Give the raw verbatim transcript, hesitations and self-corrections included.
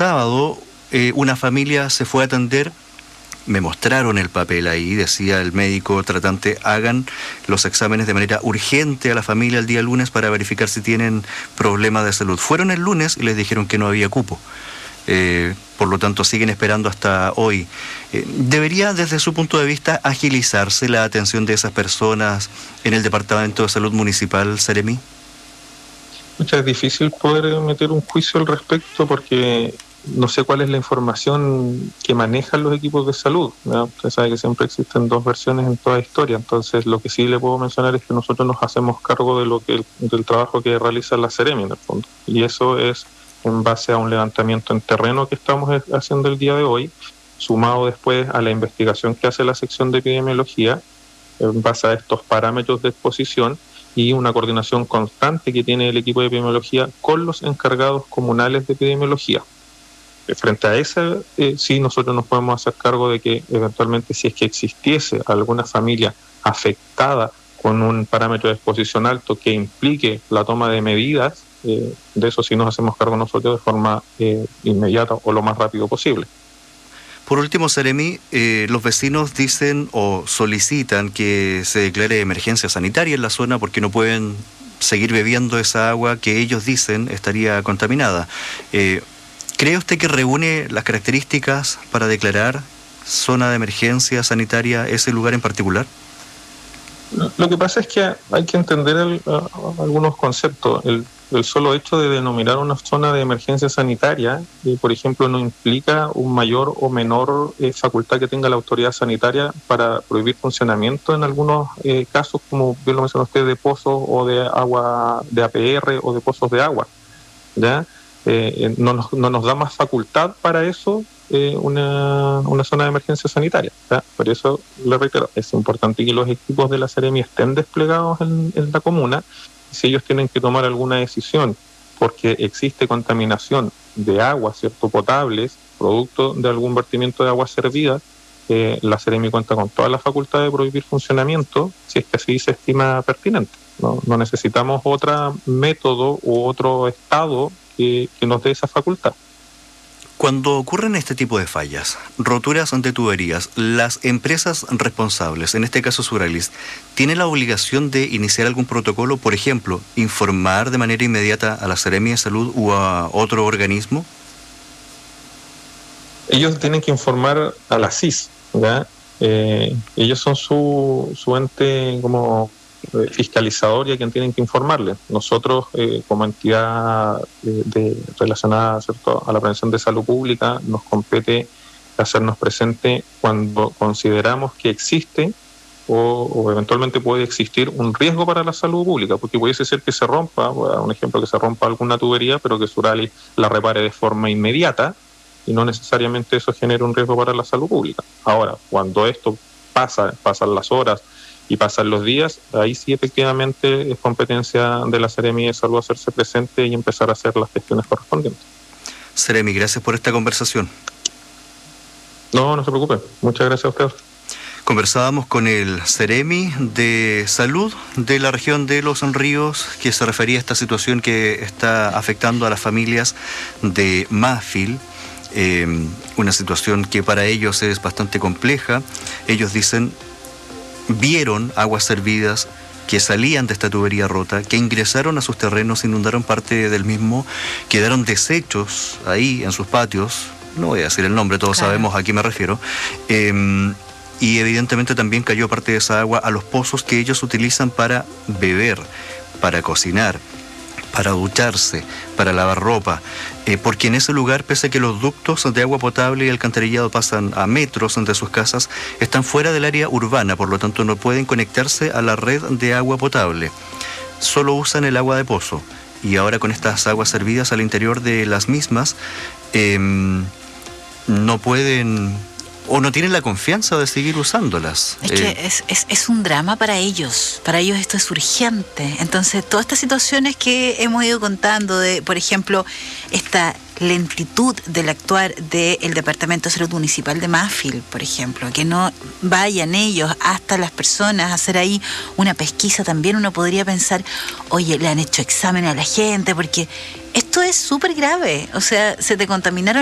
sábado eh, una familia se fue a atender. Me mostraron el papel ahí, decía el médico tratante, hagan los exámenes de manera urgente a la familia el día lunes para verificar si tienen problemas de salud. Fueron el lunes y les dijeron que no había cupo. Eh, por lo tanto, siguen esperando hasta hoy. Eh, ¿Debería, desde su punto de vista, agilizarse la atención de esas personas en el Departamento de Salud Municipal, Seremi? Es difícil poder meter un juicio al respecto porque no sé cuál es la información que manejan los equipos de salud, ¿no? Usted sabe que siempre existen dos versiones en toda historia, entonces lo que sí le puedo mencionar es que nosotros nos hacemos cargo de lo que del trabajo que realiza la Seremi en el fondo, y eso es en base a un levantamiento en terreno que estamos haciendo el día de hoy, sumado después a la investigación que hace la sección de epidemiología, en base a estos parámetros de exposición, y una coordinación constante que tiene el equipo de epidemiología con los encargados comunales de epidemiología. Frente a esa, eh, sí nosotros nos podemos hacer cargo de que eventualmente si es que existiese alguna familia afectada con un parámetro de exposición alto que implique la toma de medidas, eh, de eso sí nos hacemos cargo nosotros de forma eh, inmediata o lo más rápido posible. Por último, Seremi, eh, los vecinos dicen o solicitan que se declare emergencia sanitaria en la zona porque no pueden seguir bebiendo esa agua que ellos dicen estaría contaminada. Eh, ¿Cree usted que reúne las características para declarar zona de emergencia sanitaria ese lugar en particular? Lo que pasa es que hay que entender el, uh, algunos conceptos. El, el solo hecho de denominar una zona de emergencia sanitaria, eh, por ejemplo, no implica un mayor o menor eh, facultad que tenga la autoridad sanitaria para prohibir funcionamiento en algunos eh, casos, como bien lo mencionó usted, de pozos o de agua de A P R o de pozos de agua, ¿ya? Eh, no, nos, no nos da más facultad para eso eh, una, una zona de emergencia sanitaria, ¿ya? Por eso, le reitero, es importante que los equipos de la Seremi estén desplegados en, en la comuna. Si ellos tienen que tomar alguna decisión porque existe contaminación de aguas, ¿cierto?, potables, producto de algún vertimiento de aguas servidas, eh, la Seremi cuenta con toda la facultad de prohibir funcionamiento si es que así se estima pertinente. No, no necesitamos otro método u otro estado que, que nos dé esa facultad. Cuando ocurren este tipo de fallas, roturas de tuberías, las empresas responsables, en este caso Suralis, ¿tienen la obligación de iniciar algún protocolo? Por ejemplo, informar de manera inmediata a la Seremi de Salud o a otro organismo. Ellos tienen que informar a la C I S, ¿ya? Eh, ellos son su, su ente como fiscalizador y a quien tienen que informarle. Nosotros, eh, como entidad de, de, relacionada, ¿cierto?, a la prevención de salud pública, nos compete hacernos presente cuando consideramos que existe o, o eventualmente puede existir un riesgo para la salud pública, porque pudiese ser que se rompa, un ejemplo, que se rompa alguna tubería, pero que Suralis la repare de forma inmediata y no necesariamente eso genere un riesgo para la salud pública. Ahora, cuando esto pasa, pasan las horas y pasan los días, ahí sí efectivamente es competencia de la Seremi de Salud hacerse presente y empezar a hacer las gestiones correspondientes. Seremi, gracias por esta conversación. No, no se preocupe. Muchas gracias a usted. Conversábamos con el Seremi de Salud de la región de Los Ríos, que se refería a esta situación que está afectando a las familias de Mafil. Eh, una situación que para ellos es bastante compleja. Ellos dicen, vieron aguas servidas que salían de esta tubería rota, que ingresaron a sus terrenos, inundaron parte del mismo, quedaron desechos ahí en sus patios, no voy a decir el nombre, todos claro. sabemos a qué me refiero, eh, y evidentemente también cayó parte de esa agua a los pozos que ellos utilizan para beber, para cocinar, para ducharse, para lavar ropa, eh, porque en ese lugar, pese a que los ductos de agua potable y alcantarillado pasan a metros de sus casas, están fuera del área urbana, por lo tanto no pueden conectarse a la red de agua potable. Solo usan el agua de pozo, y ahora con estas aguas servidas al interior de las mismas, eh, no pueden o no tienen la confianza de seguir usándolas. Es eh. que es, es, es un drama para ellos, para ellos esto es urgente. Entonces, todas estas situaciones que hemos ido contando, de, por ejemplo, esta lentitud del actuar del Departamento de Salud Municipal de Mafil, por ejemplo, que no vayan ellos hasta las personas a hacer ahí una pesquisa, también uno podría pensar, oye, le han hecho examen a la gente, porque esto es súper grave, o sea, se te contaminaron